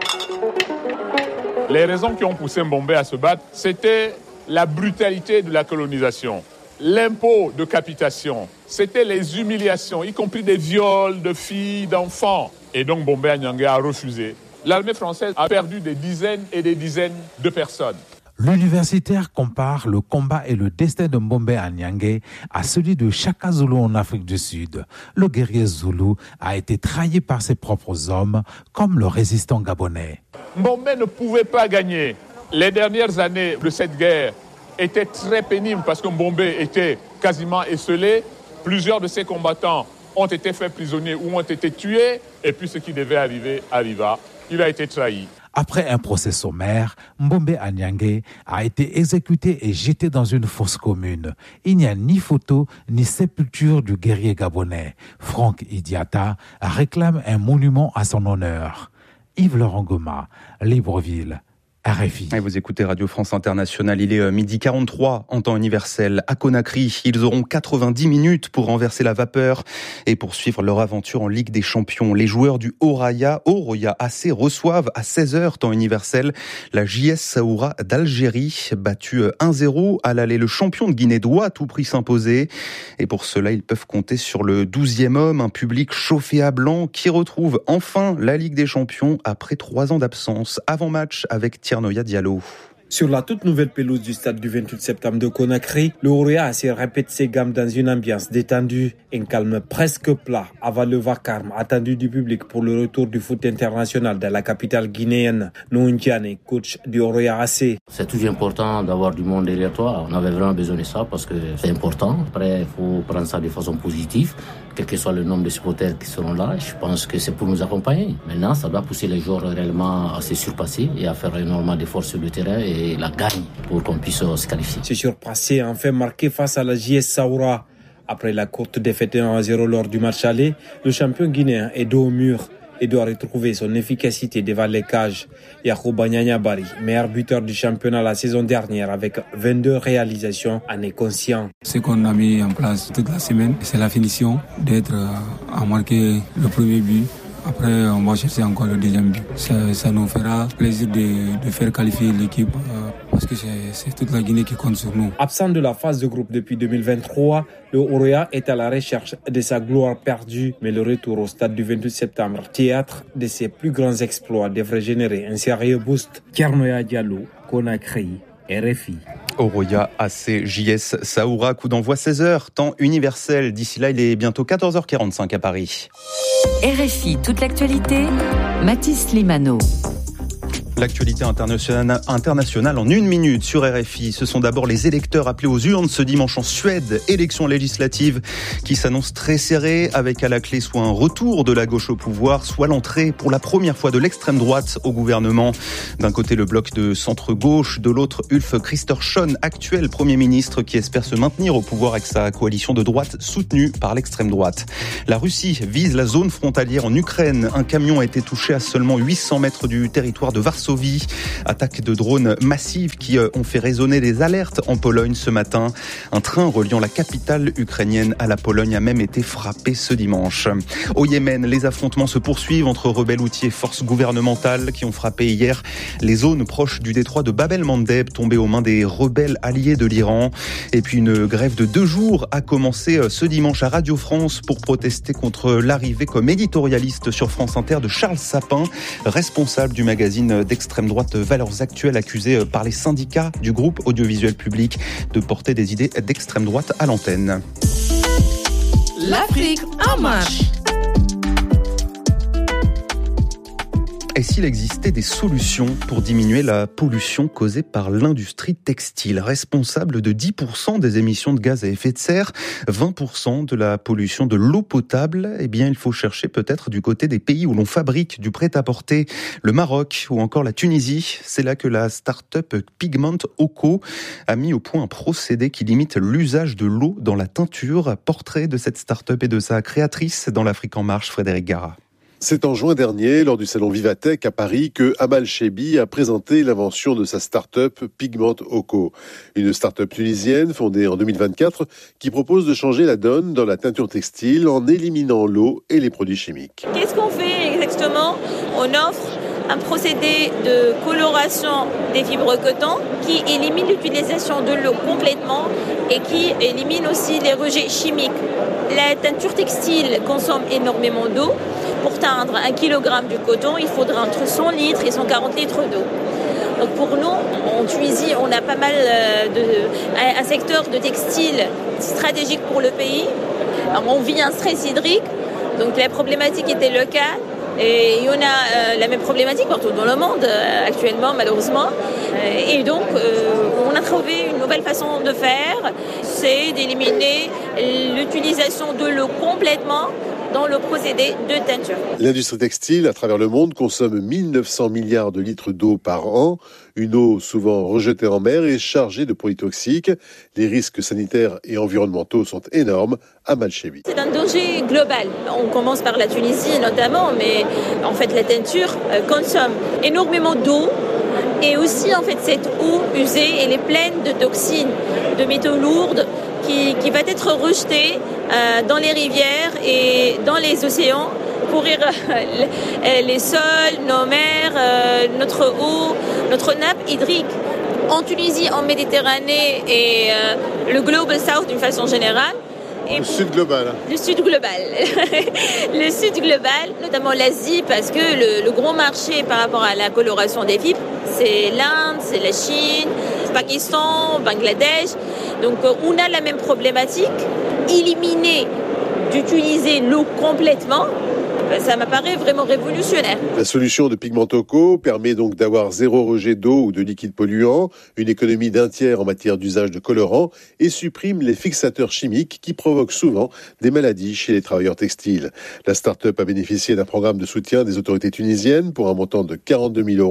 Les raisons qui ont poussé Mbombe à se battre, c'était la brutalité de la colonisation, l'impôt de capitation, c'était les humiliations, y compris des viols de filles, d'enfants. Et donc Mbombe Anyangé a refusé. L'armée française a perdu des dizaines et des dizaines de personnes. L'universitaire compare le combat et le destin de Mbombe Anyangé à celui de Chaka Zulu en Afrique du Sud. Le guerrier Zoulou a été trahi par ses propres hommes, comme le résistant gabonais. Mbombe ne pouvait pas gagner. Les dernières années de cette guerre étaient très pénibles parce que Mbombe était quasiment esseulé. Plusieurs de ses combattants ont été faits prisonniers ou ont été tués. Et puis ce qui devait arriver arriva. Il a été trahi. Après un procès sommaire, Mbombe Anyangé a été exécuté et jeté dans une fosse commune. Il n'y a ni photo ni sépulture du guerrier gabonais. Franck Idiata réclame un monument à son honneur. Yves-Laurent Goma, Libreville, RFI. Et vous écoutez Radio France Internationale, il est 12h43 en temps universel. À Conakry, ils auront 90 minutes pour renverser la vapeur et poursuivre leur aventure en Ligue des Champions. Les joueurs du Oroya AC reçoivent à 16h temps universel la JS Saoura d'Algérie, battue 1-0 à l'aller. Le champion de Guinée doit à tout prix s'imposer et pour cela ils peuvent compter sur le 12e homme, un public chauffé à blanc qui retrouve enfin la Ligue des Champions après 3 ans d'absence. Avant-match avec Tiernoya Diallo. Sur la toute nouvelle pelouse du stade du 28 septembre de Conakry, le Oroya AC répète ses gammes dans une ambiance détendue, un calme presque plat avant le vacarme attendu du public pour le retour du foot international dans la capitale guinéenne. Noundiane, coach du Oroya AC. C'est toujours important d'avoir du monde derrière toi. On avait vraiment besoin de ça parce que c'est important. Après, il faut prendre ça de façon positive. Quel que soit le nombre de supporters qui seront là, je pense que c'est pour nous accompagner. Maintenant, ça doit pousser les joueurs réellement à se surpasser et à faire énormément d'efforts sur le terrain et la gagne pour qu'on puisse se qualifier. Se surpasser, enfin marqué face à la JS Saoura. Après la courte défaite 1-0 lors du match aller, le champion guinéen est dos au mur. et doit retrouver son efficacité devant les cages. Yacouba Nianyabari, meilleur buteur du championnat la saison dernière avec 22 réalisations, en est conscient. Ce qu'on a mis en place toute la semaine, c'est la finition, d'être à marquer le premier but. Après, on va chercher encore le deuxième but. Ça nous fera plaisir de faire qualifier l'équipe parce que c'est toute la Guinée qui compte sur nous. Absent de la phase de groupe depuis 2023, le Horoya est à la recherche de sa gloire perdue. Mais le retour au stade du 28 septembre, théâtre de ses plus grands exploits, devrait générer un sérieux boost. Kernoya Diallo, Conakry, RFI. Horoya ACJS Saoura, coup d'envoi 16h, temps universel. D'ici là, il est bientôt 14h45 à Paris. RFI, toute l'actualité, Mathis Limano. L'actualité internationale en 1 minute sur RFI. Ce sont d'abord les électeurs appelés aux urnes ce dimanche en Suède. Élections législatives qui s'annoncent très serrées avec à la clé soit un retour de la gauche au pouvoir, soit l'entrée pour la première fois de l'extrême droite au gouvernement. D'un côté le bloc de centre-gauche, de l'autre Ulf Kristersson, actuel Premier ministre qui espère se maintenir au pouvoir avec sa coalition de droite soutenue par l'extrême droite. La Russie vise la zone frontalière en Ukraine. Un camion a été touché à seulement 800 mètres du territoire de Varsovie. Attaque de drones massives qui ont fait résonner des alertes en Pologne ce matin. Un train reliant la capitale ukrainienne à la Pologne a même été frappé ce dimanche. Au Yémen, les affrontements se poursuivent entre rebelles houthis et forces gouvernementales qui ont frappé hier les zones proches du détroit de Bab el-Mandeb tombées aux mains des rebelles alliés de l'Iran. Et puis une grève de 2 jours a commencé ce dimanche à Radio France pour protester contre l'arrivée comme éditorialiste sur France Inter de Charles Sapin, responsable du magazine d'extrême droite Valeurs Actuelles, accusé par les syndicats du groupe audiovisuel public de porter des idées d'extrême droite à l'antenne. L'Afrique en marche. Et s'il existait des solutions pour diminuer la pollution causée par l'industrie textile, responsable de 10% des émissions de gaz à effet de serre, 20% de la pollution de l'eau potable, eh bien il faut chercher peut-être du côté des pays où l'on fabrique du prêt-à-porter, le Maroc ou encore la Tunisie. C'est là que la start-up Pigment Oko a mis au point un procédé qui limite l'usage de l'eau dans la teinture. Portrait de cette start-up et de sa créatrice dans l'Afrique en marche, Frédéric Gara. C'est en juin dernier, lors du salon Vivatech à Paris, que Amal Chebi a présenté l'invention de sa start-up Pigment Oko. Une start-up tunisienne fondée en 2024 qui propose de changer la donne dans la teinture textile en éliminant l'eau et les produits chimiques. Qu'est-ce qu'on fait exactement ? On offre un procédé de coloration des fibres coton qui élimine l'utilisation de l'eau complètement et qui élimine aussi les rejets chimiques. La teinture textile consomme énormément d'eau. Pour teindre 1 kg du coton, il faudra entre 100 litres et 140 litres d'eau. Donc pour nous, en Tunisie, on a pas mal un secteur de textile stratégique pour le pays. Alors, on vit un stress hydrique, donc la problématique était locale. Et il y en a la même problématique partout dans le monde actuellement, malheureusement. Et donc, on a trouvé une nouvelle façon de faire, c'est d'éliminer l'utilisation de l'eau complètement dans le procédé de teinture. L'industrie textile à travers le monde consomme 1900 milliards de litres d'eau par an, une eau souvent rejetée en mer et chargée de produits toxiques. Les risques sanitaires et environnementaux sont énormes. Amal Chebi. C'est un danger global. On commence par la Tunisie notamment, mais en fait la teinture consomme énormément d'eau. Et aussi, en fait, cette eau usée, elle est pleine de toxines, de métaux lourds qui va être rejetée dans les rivières et dans les océans pour les sols, nos mers, notre eau, notre nappe hydrique. En Tunisie, en Méditerranée et le Global South d'une façon générale. Le sud global. Le sud global. Le sud global, notamment l'Asie, parce que le gros marché par rapport à la coloration des fibres, c'est l'Inde, c'est la Chine, le Pakistan, Bangladesh. Donc on a la même problématique. Éliminer d'utiliser l'eau complètement, ça m'apparaît vraiment révolutionnaire. La solution de Pigment Oko permet donc d'avoir 0 rejet d'eau ou de liquide polluant, une économie d'1 tiers en matière d'usage de colorants et supprime les fixateurs chimiques qui provoquent souvent des maladies chez les travailleurs textiles. La start-up a bénéficié d'un programme de soutien des autorités tunisiennes pour un montant de 42 000 €,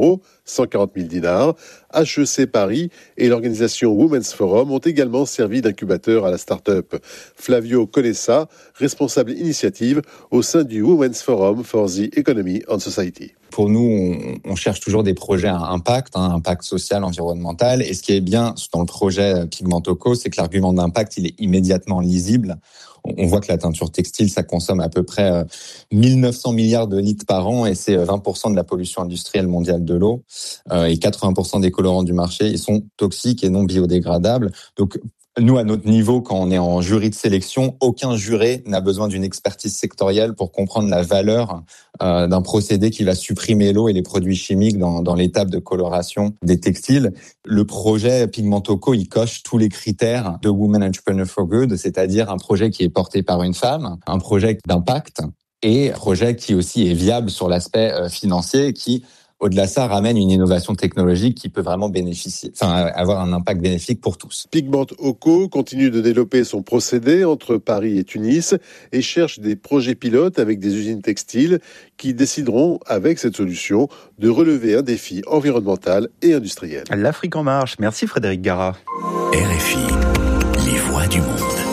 140 000 dinars. HEC Paris et l'organisation Women's Forum ont également servi d'incubateur à la start-up. Flavio Conessa, responsable initiative au sein du Women's Forum for the Economy and Society. Pour nous, on cherche toujours des projets à impact, impact social, environnemental. Et ce qui est bien dans le projet Pigment Oco, c'est que l'argument d'impact, il est immédiatement lisible. On voit que la teinture textile, ça consomme à peu près 1900 milliards de litres par an et c'est 20% de la pollution industrielle mondiale de l'eau. Et 80% des colorants du marché, ils sont toxiques et non biodégradables. Donc, nous, à notre niveau, quand on est en jury de sélection, aucun juré n'a besoin d'une expertise sectorielle pour comprendre la valeur d'un procédé qui va supprimer l'eau et les produits chimiques dans l'étape de coloration des textiles. Le projet Pigment Oco, il coche tous les critères de Women Entrepreneur for Good, c'est-à-dire un projet qui est porté par une femme, un projet d'impact et un projet qui aussi est viable sur l'aspect financier, qui au-delà de ça, ramène une innovation technologique qui peut vraiment avoir un impact bénéfique pour tous. Pigment Oco continue de développer son procédé entre Paris et Tunis et cherche des projets pilotes avec des usines textiles qui décideront, avec cette solution, de relever un défi environnemental et industriel. L'Afrique en marche. Merci Frédéric Gara. RFI, les voix du monde.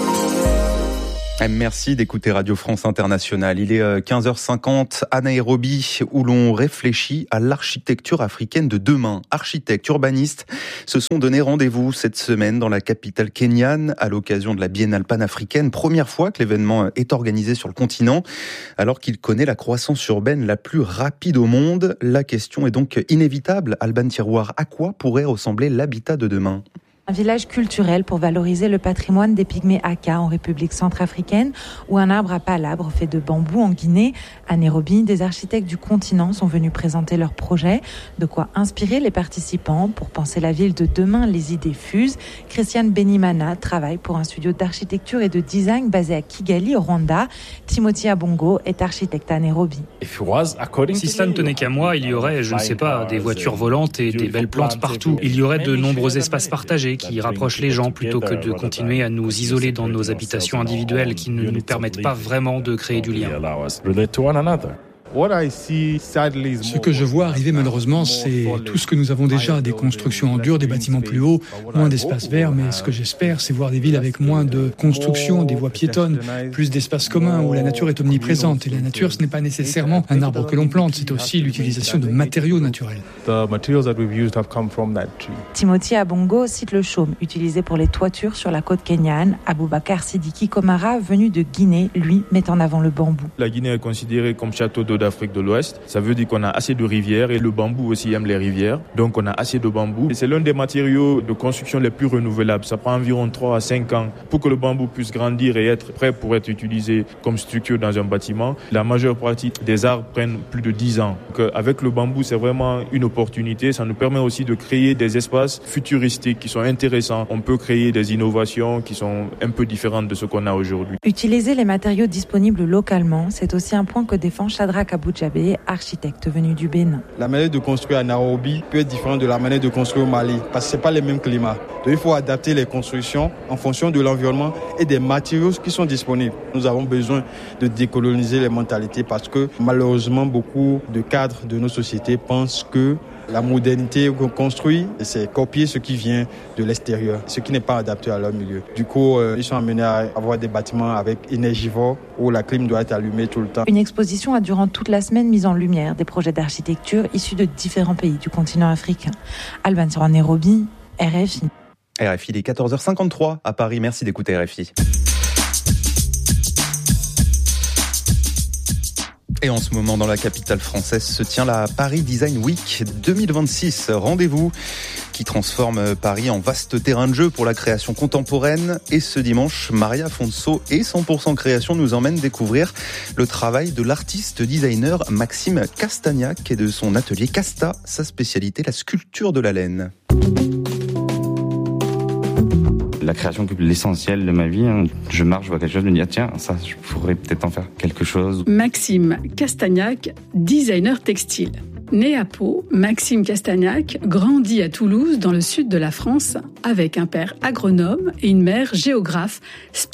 Merci d'écouter Radio France Internationale. Il est 15h50 à Nairobi où l'on réfléchit à l'architecture africaine de demain. Architectes, urbanistes se sont donné rendez-vous cette semaine dans la capitale kenyane à l'occasion de la Biennale panafricaine. Première fois que l'événement est organisé sur le continent alors qu'il connaît la croissance urbaine la plus rapide au monde. La question est donc inévitable. Alban Tiroir, à quoi pourrait ressembler l'habitat de demain ? Un village culturel pour valoriser le patrimoine des pygmées Aka en République centrafricaine ou un arbre à palabre fait de bambou en Guinée. À Nairobi, des architectes du continent sont venus présenter leurs projets. De quoi inspirer les participants. Pour penser la ville de demain, les idées fusent. Christiane Benimana travaille pour un studio d'architecture et de design basé à Kigali, au Rwanda. Timothy Abongo est architecte à Nairobi. Si cela ne tenait qu'à moi, il y aurait, je ne sais pas, des voitures volantes et des belles plantes partout. Il y aurait de nombreux espaces partagés qui rapprochent les gens plutôt que de continuer à nous isoler dans nos habitations individuelles qui ne nous permettent pas vraiment de créer du lien. Ce que je vois arriver malheureusement, c'est tout ce que nous avons déjà, des constructions en dur, des bâtiments plus hauts, moins d'espaces verts, mais ce que j'espère, c'est voir des villes avec moins de constructions, des voies piétonnes, plus d'espaces communs où la nature est omniprésente. Et la nature, ce n'est pas nécessairement un arbre que l'on plante, c'est aussi l'utilisation de matériaux naturels. Timothy Abongo cite le chaume utilisé pour les toitures sur la côte kenyane. Aboubakar Sidiki Komara, venu de Guinée, lui, met en avant le bambou. La Guinée est considérée comme château d'eau d'Afrique de l'Ouest. Ça veut dire qu'on a assez de rivières et le bambou aussi aime les rivières. Donc on a assez de bambou. Et c'est l'un des matériaux de construction les plus renouvelables. Ça prend environ 3 à 5 ans pour que le bambou puisse grandir et être prêt pour être utilisé comme structure dans un bâtiment. La majeure partie des arbres prennent plus de 10 ans. Donc avec le bambou, c'est vraiment une opportunité. Ça nous permet aussi de créer des espaces futuristiques qui sont intéressants. On peut créer des innovations qui sont un peu différentes de ce qu'on a aujourd'hui. Utiliser les matériaux disponibles localement, c'est aussi un point que défend Shadrack Aboudjabé, architecte venu du Bénin. La manière de construire à Nairobi peut être différente de la manière de construire au Mali, parce que ce n'est pas les mêmes climats. Donc il faut adapter les constructions en fonction de l'environnement et des matériaux qui sont disponibles. Nous avons besoin de décoloniser les mentalités parce que malheureusement beaucoup de cadres de nos sociétés pensent que la modernité qu'on construit, c'est copier ce qui vient de l'extérieur, ce qui n'est pas adapté à leur milieu. Du coup, ils sont amenés à avoir des bâtiments avec énergivores où la clim doit être allumée tout le temps. Une exposition a durant toute la semaine mis en lumière des projets d'architecture issus de différents pays du continent africain. Alban sur Nairobi, RFI. RFI, il est 14h53 à Paris. Merci d'écouter RFI. Et en ce moment, dans la capitale française, se tient la Paris Design Week 2026. Rendez-vous qui transforme Paris en vaste terrain de jeu pour la création contemporaine. Et ce dimanche, Maria Fonso et 100% Création nous emmène découvrir le travail de l'artiste designer Maxime Castagnac et de son atelier Casta, sa spécialité, la sculpture de la laine. La création occupe l'essentiel de ma vie. Je marche, je vois quelque chose, je me dis, ah tiens, ça, je pourrais peut-être en faire quelque chose. Maxime Castagnac, designer textile. Né à Pau, Maxime Castagnac grandit à Toulouse, dans le sud de la France, avec un père agronome et une mère géographe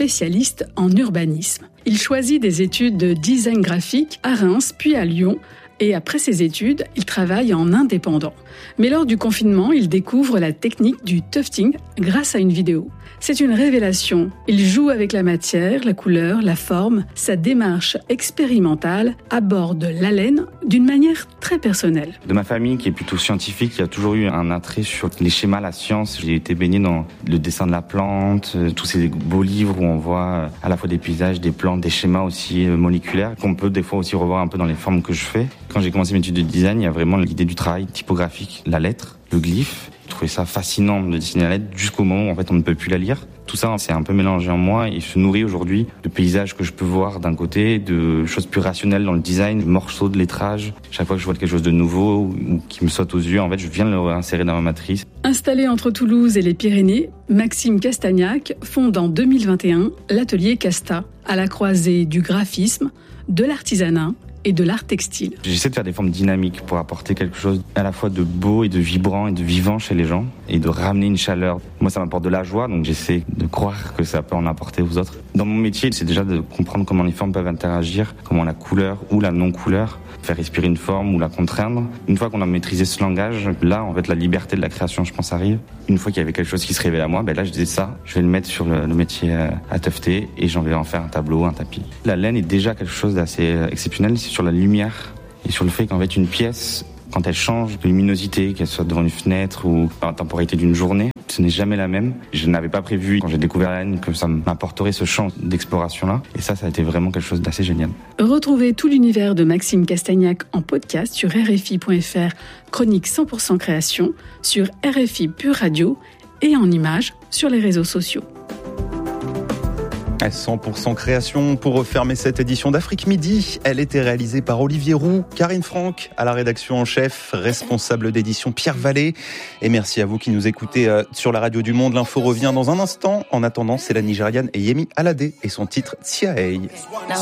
spécialiste en urbanisme. Il choisit des études de design graphique à Reims puis à Lyon, Et après ses études, il travaille en indépendant. Mais lors du confinement, il découvre la technique du tufting grâce à une vidéo. C'est une révélation. Il joue avec la matière, la couleur, la forme. Sa démarche expérimentale aborde la laine d'une manière très personnelle. De ma famille, qui est plutôt scientifique, il y a toujours eu un attrait sur les schémas, la science. J'ai été baigné dans le dessin de la plante, tous ces beaux livres où on voit à la fois des paysages, des plantes, des schémas aussi moléculaires, qu'on peut des fois aussi revoir un peu dans les formes que je fais. Quand j'ai commencé mes études de design, il y a vraiment l'idée du travail typographique, la lettre, le glyphe. Je trouvais ça fascinant de dessiner la lettre jusqu'au moment où en fait on ne peut plus la lire. Tout ça, c'est un peu mélangé en moi et se nourrit aujourd'hui de paysages que je peux voir d'un côté, de choses plus rationnelles dans le design, de morceaux de lettrage. Chaque fois que je vois quelque chose de nouveau ou qui me saute aux yeux, en fait, je viens de le réinsérer dans ma matrice. Installé entre Toulouse et les Pyrénées, Maxime Castagnac fonde en 2021 l'atelier Casta, à la croisée du graphisme, de l'artisanat et de l'art textile. J'essaie de faire des formes dynamiques pour apporter quelque chose à la fois de beau et de vibrant et de vivant chez les gens et de ramener une chaleur. Moi, ça m'apporte de la joie, donc j'essaie de croire que ça peut en apporter aux autres. Dans mon métier, c'est déjà de comprendre comment les formes peuvent interagir, comment la couleur ou la non-couleur faire respirer une forme ou la contraindre. Une fois qu'on a maîtrisé ce langage, là, en fait, la liberté de la création, je pense, arrive. Une fois qu'il y avait quelque chose qui se révélait à moi, là, je disais ça, je vais le mettre sur le métier à tufter et j'en vais en faire un tableau, un tapis. La laine est déjà quelque chose d'assez exceptionnel, c'est sur la lumière et sur le fait qu'en fait, une pièce, quand elle change de luminosité, qu'elle soit devant une fenêtre ou par la temporalité d'une journée, ce n'est jamais la même. Je n'avais pas prévu, quand j'ai découvert la laine, que ça m'apporterait ce champ d'exploration-là. Et ça a été vraiment quelque chose d'assez génial. Retrouvez tout l'univers de Maxime Castagnac en podcast sur RFI.fr, chronique 100% création, sur RFI Pure Radio et en images sur les réseaux sociaux. 100% création pour refermer cette édition d'Afrique Midi. Elle était réalisée par Olivier Roux, Karine Franck à la rédaction en chef, responsable d'édition Pierre Vallée. Et merci à vous qui nous écoutez sur la radio du Monde. L'info revient dans un instant. En attendant, c'est la Nigériane Yemi Alade et son titre Tsiaei.